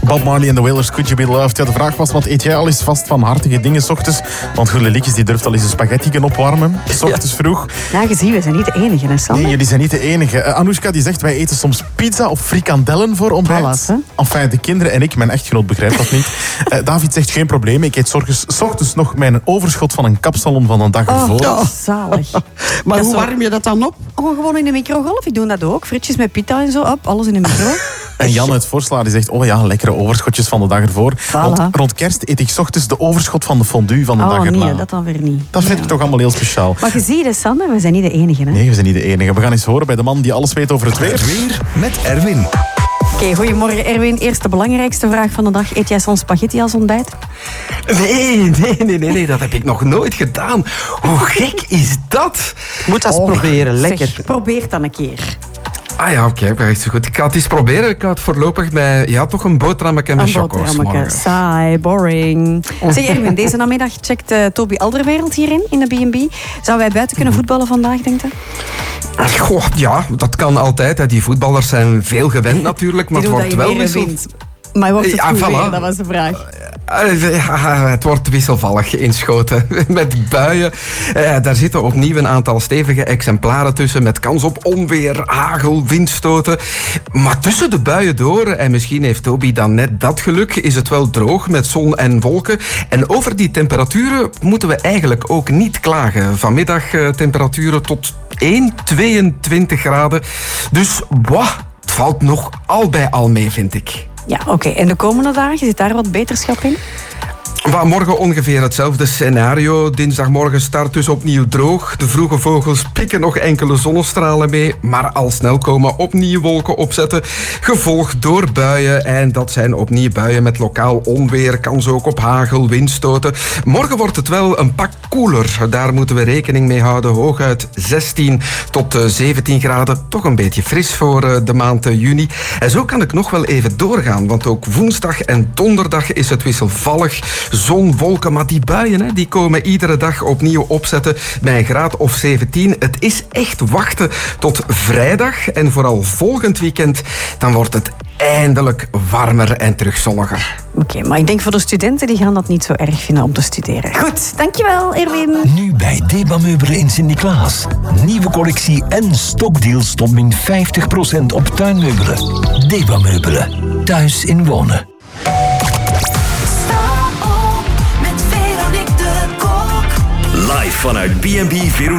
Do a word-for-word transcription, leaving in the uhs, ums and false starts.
Bob Marley en The Wailers, Could You Be Loved? Ja, de vraag was, wat eet jij al eens vast van hartige dingen 's ochtends? Want Gule Liekjes die durft al eens een spaghetti opwarmen, 's ochtends ja. vroeg. Ja, gezien, we zijn niet de enige, hè, Sander? Nee, jullie zijn niet de enige. Uh, Anoushka die zegt, wij eten soms pizza of frikandellen voor ontbijt. Alles, hè? Enfin, de kinderen en ik, mijn echtgenoot begrijpt dat niet. Uh, David zegt, geen probleem. Ik eet 's ochtends, 's ochtends nog mijn overschot van een kapsalon van een dag ervoor. Oh, zalig. Maar Dat hoe zo... warm je dat dan op? Oh, gewoon in de microgolf. Ik doe dat ook. Frietjes met pita en zo. Op, alles in de micro. En Jan uit Voorsla die zegt, oh ja, lekkere overschotjes van de dag ervoor. Voilà. Rond, rond kerst eet ik 's ochtends de overschot van de fondue van de oh, dag erna. nee, dat dan weer niet. Dat vind ja. ik toch allemaal heel speciaal. Maar je ziet het, Sander, we zijn niet de enige. Hè? Nee, we zijn niet de enige. We gaan eens horen bij de man die alles weet over het weer. Het weer met Erwin. Oké, okay, goedemorgen Erwin. Eerst de belangrijkste vraag van de dag. Eet jij soms spaghetti als ontbijt? Nee, nee, nee, nee, nee, dat heb ik nog nooit gedaan. Hoe gek is dat? Moet dat eens Oh, proberen, lekker. Zeg, probeer het dan een keer. Ah ja, oké, okay, echt zo goed. Ik ga het eens proberen. Ik ga het voorlopig bij, ja, toch een boterhammetje met Een choco's boterhammetje. morgen. Saai, boring. Zeg Erwin, deze namiddag checkt uh, Toby Alderweireld hierin, in de B en B. Zouden wij buiten kunnen voetballen vandaag, denk je? Goh, ja, dat kan altijd. Hè. Die voetballers zijn veel gewend natuurlijk, maar Die het doen wordt dat wel je weer wisseld. wint. Maar wordt het Ja, goed voilà. weer? Dat was de vraag. Uh, ja, het wordt wisselvallig inschoten met buien. Uh, daar zitten opnieuw een aantal stevige exemplaren tussen met kans op onweer, hagel, windstoten. Maar tussen de buien door, en misschien heeft Toby dan net dat geluk, is het wel droog met zon en wolken. En over die temperaturen moeten we eigenlijk ook niet klagen. Vanmiddag uh, temperaturen tot één komma tweeëntwintig graden. Dus wauw, het valt nog al bij al mee, vind ik. Ja, oké. Okay. En de komende dagen, zit daar wat beterschap in? Van morgen ongeveer hetzelfde scenario. Dinsdagmorgen start dus opnieuw droog. De vroege vogels pikken nog enkele zonnestralen mee, maar al snel komen opnieuw wolken opzetten, gevolgd door buien. En dat zijn opnieuw buien met lokaal onweer, kans ook op hagel, windstoten. Morgen wordt het wel een pak koeler. Daar moeten we rekening mee houden. Hooguit zestien tot zeventien graden. Toch een beetje fris voor de maand juni. En zo kan ik nog wel even doorgaan, want ook woensdag en donderdag is het wisselvallig. Zon, wolken, maar die buien hè, die komen iedere dag opnieuw opzetten bij een graad of zeventien. Het is echt wachten tot vrijdag en vooral volgend weekend. Dan wordt het eindelijk warmer en terug zonniger. Oké, okay, maar ik denk voor de studenten die gaan dat niet zo erg vinden om te studeren. Goed, dankjewel Erwin. Nu bij Deba Meubelen in Sint-Niklaas. Nieuwe collectie en stokdeals tot min vijftig procent op tuinmeubelen. Deba Meubelen. Thuis in wonen. Live vanuit B en B Veronique.